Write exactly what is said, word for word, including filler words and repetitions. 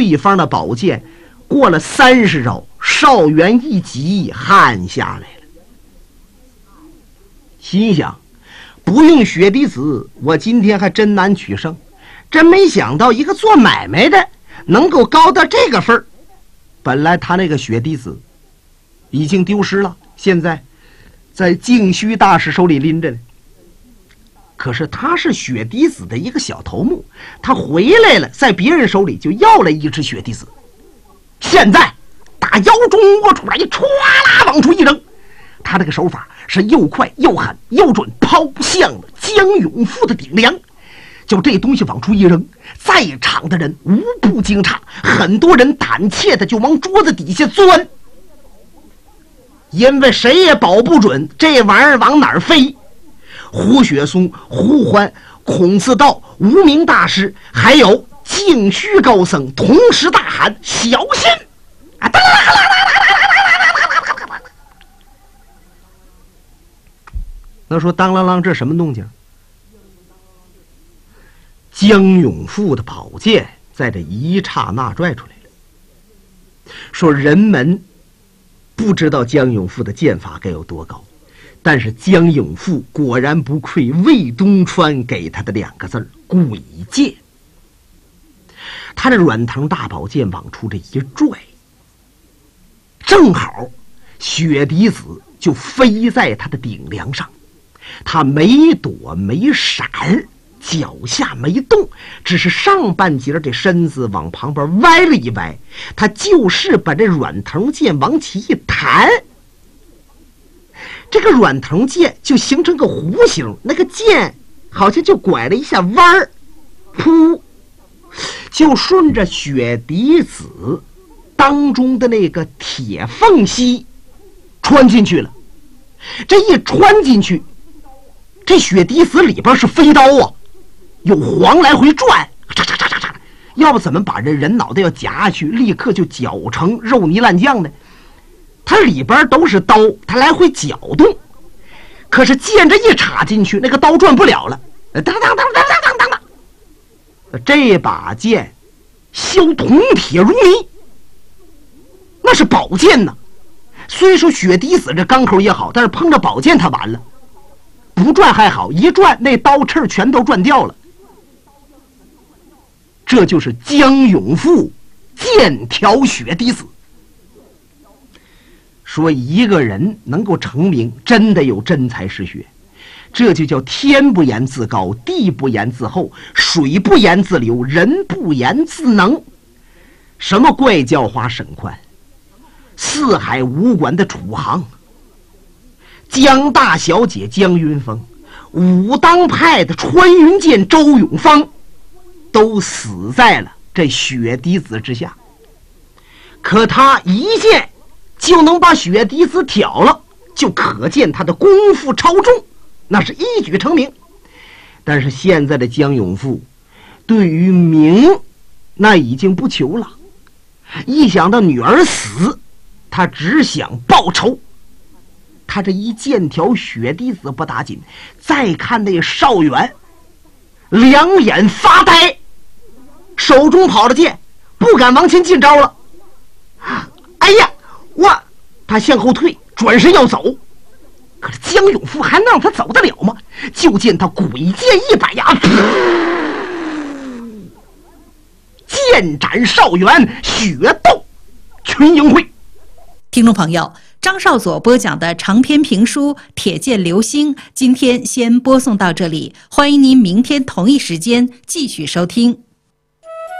对方的宝剑，过了三十招，少元一急汗下来了，心想不用雪滴子，我今天还真难取胜。真没想到一个做买卖的能够高到这个份儿。本来他那个雪滴子已经丢失了，现在在净虚大师手里拎着呢。可是他是雪滴子的一个小头目，他回来了，在别人手里就要了一只雪滴子，现在打腰中握出来，唰啦往出一扔。他这个手法是又快又狠又准，抛向了江永富的顶梁。就这东西往出一扔，在场的人无不惊诧，很多人胆怯的就往桌子底下钻，因为谁也保不准这玩意儿往哪儿飞。胡雪松、胡欢、孔自道、无名大师还有净虚高僧同时大喊：小心啊！哒啦啦啦啦啦啦啦啦！那说当啷啷，这什么动静？江永富的宝剑在这一刹那拽出来了。说人们不知道江永富的剑法该有多高，但是江永富果然不愧魏东川给他的两个字儿——鬼剑。他的软藤大宝剑往出这一拽，正好雪滴子就飞在他的顶梁上，他没躲没闪，脚下没动，只是上半截这身子往旁边歪了一歪，他就是把这软藤剑往起一弹，这个软藤剑就形成个弧形，那个剑好像就拐了一下弯儿，噗，就顺着雪滴子当中的那个铁缝隙穿进去了。这一穿进去，这雪滴子里边是飞刀啊，有黄来回转，嚓嚓嚓嚓嚓，要不怎么把这人脑袋要夹下去，立刻就搅成肉泥烂酱呢？它里边都是刀，它来回搅动。可是剑这一插进去，那个刀转不了了，当当当当当当当，这把剑削铜铁如泥，那是宝剑呢。虽说雪滴子这钢口也好，但是碰着宝剑它完了，不转还好，一转那刀翅全都转掉了。这就是江永富剑挑雪滴子。说一个人能够成名，真的有真才实学，这就叫天不言自高，地不言自厚，水不言自流，人不言自能。什么怪教花沈宽，四海武馆的楚航，江大小姐江云峰，武当派的穿云剑周永芳，都死在了这雪滴子之下。可他一剑就能把雪滴子挑了，就可见他的功夫超重，那是一举成名。但是现在的江永富对于名那已经不求了，一想到女儿死，他只想报仇。他这一剑挑雪滴子不打紧，再看那少元两眼发呆，手中跑着剑，不敢往前进招了。哎呀，我他向后退，转身要走，可是江永富还能让他走得了吗？就见他鬼剑一摆呀，剑斩少元，血斗群英会。 听众朋友，张少佐播讲的长篇评书《铁剑流星》，今天先播送到这里，欢迎您明天同一时间继续收听。